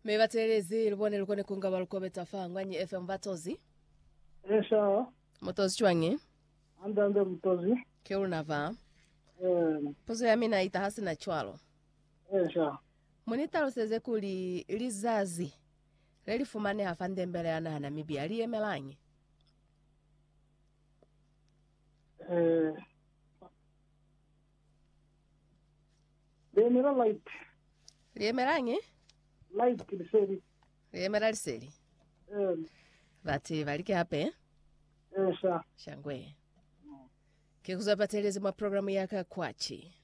Mebaterezi lubone lukone kunga balukobe tafangwa nyi FM batozi. Esha. Motozi chwange. Andande mtozi. Keu nava. Pozo ya mina itahasi na chwalo. Esha. Munitalo seze kuli lizazi. Leli fumane hafande mbele ya na Namibia. Liye melangi. Liemera light. Liye melangi? Light kiliseri. Liye merali seri. Vati valike hape. Esha. Shangwe. Kikuza batelezi mwa programu yaka kwachi.